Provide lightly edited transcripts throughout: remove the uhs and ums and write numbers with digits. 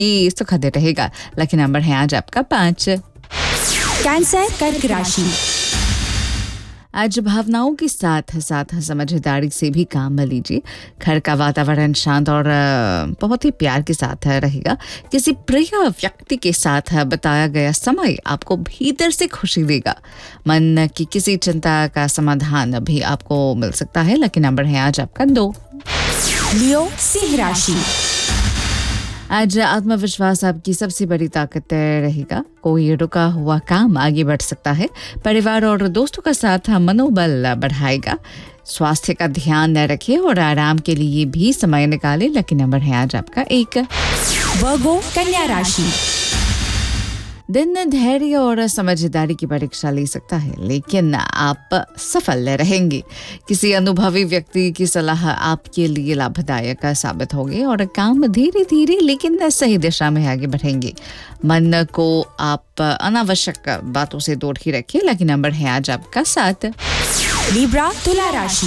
ये सुखद रहेगा। लकी नंबर है आज आपका 5। कैंसर कर्क राशि। आज भावनाओं के साथ साथ समझदारी से भी काम लीजिए। घर का वातावरण शांत और बहुत ही प्यार के साथ रहेगा। किसी प्रिय व्यक्ति के साथ बताया गया समय आपको भीतर से खुशी देगा। मन की किसी चिंता का समाधान भी आपको मिल सकता है। लकी नंबर है आज आपका 2। लियो सिंह राशि। आज आत्मविश्वास आपकी सबसे बड़ी ताकत रहेगा। कोई रुका हुआ काम आगे बढ़ सकता है। परिवार और दोस्तों का साथ मनोबल बढ़ाएगा। स्वास्थ्य का ध्यान रखें और आराम के लिए भी समय निकालें। लकी नंबर है आज आपका 1। वर्गो कन्या राशि। दिन धैर्य और समझदारी की परीक्षा ले सकता है, लेकिन आप सफल रहेंगे। किसी अनुभवी व्यक्ति की सलाह आपके लिए लाभदायक साबित होगी और काम धीरे धीरे लेकिन सही दिशा में आगे बढ़ेंगे। मन को आप अनावश्यक बातों से दूर ही रखिए। लकी नंबर है आज आपका 7। लिब्रा तुला राशि।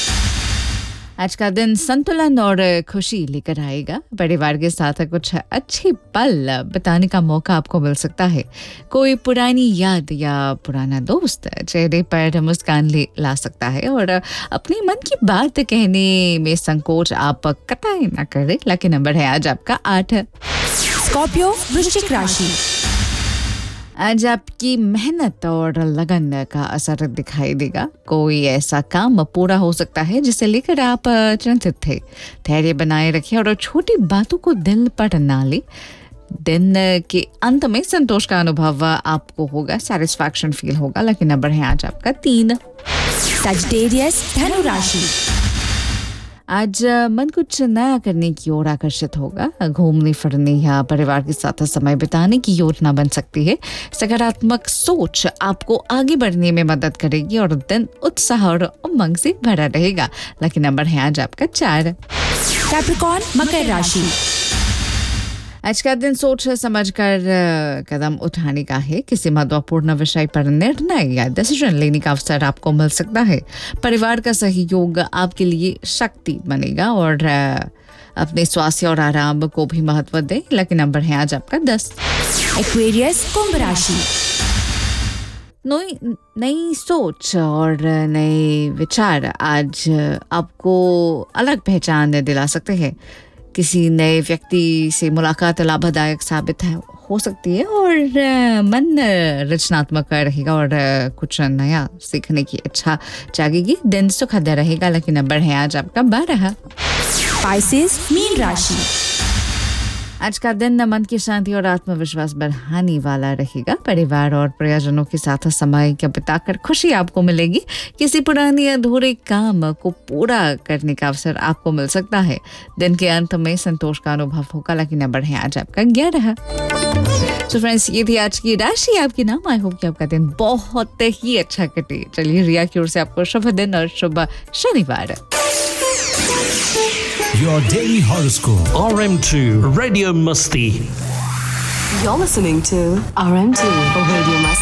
आज का दिन संतुलन और खुशी लेकर आएगा। परिवार के साथ कुछ अच्छे पल बिताने का मौका आपको मिल सकता है। कोई पुरानी याद या पुराना दोस्त चेहरे पर मुस्कान ला सकता है और अपने मन की बात कहने में संकोच आप कतई ना करें। लकी नंबर है आज आपका 8। स्कॉर्पियो वृश्चिक राशि। आज आपकी मेहनत और लगन का असर दिखाई देगा। कोई ऐसा काम पूरा हो सकता है जिसे लेकर आप चिंतित थे। धैर्य बनाए रखें और छोटी बातों को दिल पर ना ले। दिन के अंत में संतोष का अनुभव आपको होगा, सैटिस्फैक्शन फील होगा। लकी नंबर है आज आपका 3। सजिटेरियस धनु राशि। आज मन कुछ नया करने की ओर आकर्षित होगा। घूमने फिरने या परिवार के साथ समय बिताने की योजना बन सकती है। सकारात्मक सोच आपको आगे बढ़ने में मदद करेगी और दिन उत्साह और उमंग से भरा रहेगा। लकी नंबर है आज आपका 4। कैप्रिकॉर्न मकर राशि। आज का दिन सोच समझ कर कदम उठाने का है। किसी महत्वपूर्ण विषय पर निर्णय या डिसीजन लेने का अवसर आपको मिल सकता है। परिवार का सहयोग आपके लिए शक्ति बनेगा और अपने स्वास्थ्य और आराम को भी महत्व दें। लकी नंबर है आज आपका 10। एक्वेरियस कुंभ राशि। नई सोच और नए विचार आज आपको अलग पहचान दिला सकते हैं। किसी नए व्यक्ति से मुलाकात लाभदायक साबित हो सकती है और मन रचनात्मक रहेगा और कुछ नया सीखने की इच्छा जागेगी। दिन सुखद रहेगा। लकी नंबर है आज आपका 12। पाइसेस मीन राशि। आज का दिन मन की शांति और आत्मविश्वास बढ़ाने वाला रहेगा। परिवार और प्रियजनों के साथ समय बिताकर खुशी आपको मिलेगी। किसी पुराने अधूरे काम को पूरा करने का अवसर आपको मिल सकता है। दिन के अंत में संतोष का अनुभव होगा। लकी नंबर है आज आपका 11। तो फ्रेंड्स, ये थी आज की राशि आपके नाम। आई होप कि आपका दिन बहुत ही अच्छा कटे। चलिए, रिया की ओर से आपको शुभ दिन और शुभ शनिवार। Your daily horoscope. RM2 Radio Musti. You're listening to RM2 Radio Musti.